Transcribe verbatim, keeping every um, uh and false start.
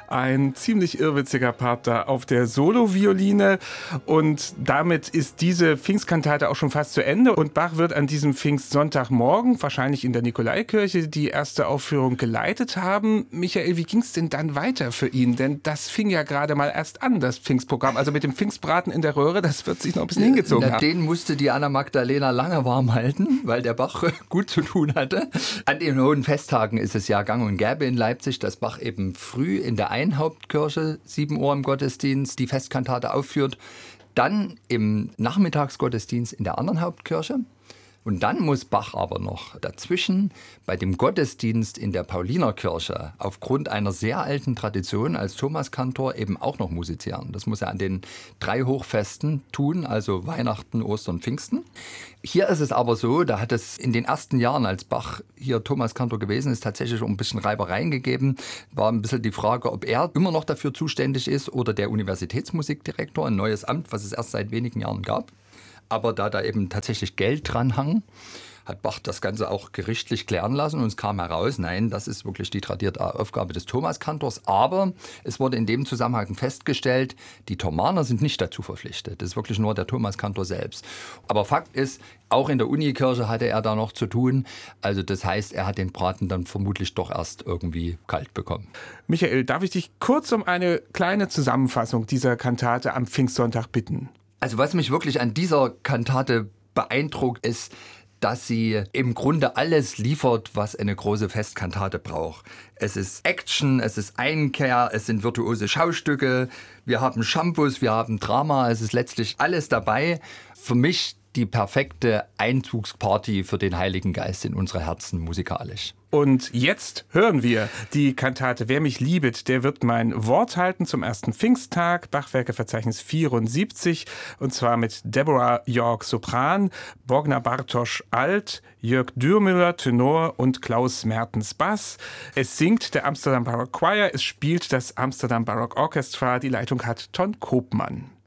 Ein ziemlich irrwitziger Part da auf der Solo-Violine. Und damit ist diese Pfingstkantate auch schon fast zu Ende. Und Bach wird an diesem Pfingstsonntagmorgen, wahrscheinlich in der Nikolaikirche, die erste Aufführung geleitet haben. Michael, wie ging es denn dann weiter für ihn? Denn das fing ja gerade mal erst an, das Pfingstprogramm. Also mit dem Pfingstbraten in der Röhre, das wird sich noch ein bisschen hingezogen Na, haben. Den musste die Anna Magdalena lange warm halten, weil der Bach gut zu tun hatte. An den hohen Festtagen ist es ja gang und gäbe in Leipzig, dass Bach eben früh in der einen Hauptkirche, sieben Uhr im Gottesdienst, die Festkantate aufführt, dann im Nachmittagsgottesdienst in der anderen Hauptkirche. Und dann muss Bach aber noch dazwischen bei dem Gottesdienst in der Paulinerkirche aufgrund einer sehr alten Tradition als Thomaskantor eben auch noch musizieren. Das muss er an den drei Hochfesten tun, also Weihnachten, Ostern, Pfingsten. Hier ist es aber so, da hat es in den ersten Jahren, als Bach hier Thomaskantor gewesen ist, tatsächlich ein bisschen Reibereien gegeben. War ein bisschen die Frage, ob er immer noch dafür zuständig ist oder der Universitätsmusikdirektor, ein neues Amt, was es erst seit wenigen Jahren gab. Aber da da eben tatsächlich Geld dran hang, hat Bach das Ganze auch gerichtlich klären lassen und es kam heraus, nein, das ist wirklich die tradierte Aufgabe des Thomaskantors. Aber es wurde in dem Zusammenhang festgestellt, die Thomaner sind nicht dazu verpflichtet. Das ist wirklich nur der Thomaskantor selbst. Aber Fakt ist, auch in der Unikirche hatte er da noch zu tun. Also das heißt, er hat den Braten dann vermutlich doch erst irgendwie kalt bekommen. Michael, darf ich dich kurz um eine kleine Zusammenfassung dieser Kantate am Pfingstsonntag bitten? Also was mich wirklich an dieser Kantate beeindruckt, ist, dass sie im Grunde alles liefert, was eine große Festkantate braucht. Es ist Action, es ist Einkehr, es sind virtuose Schaustücke, wir haben Shampoos, wir haben Drama, es ist letztlich alles dabei. Für mich die perfekte Einzugsparty für den Heiligen Geist in unsere Herzen musikalisch. Und jetzt hören wir die Kantate Wer mich liebet, der wird mein Wort halten zum ersten Pfingsttag, Bachwerkeverzeichnis vierundsiebzig, und zwar mit Deborah York Sopran, Bogner Bartosch Alt, Jörg Dürmüller Tenor und Klaus Mertens Bass. Es singt der Amsterdam Baroque Choir, es spielt das Amsterdam Baroque Orchestra, die Leitung hat Ton Koopmann.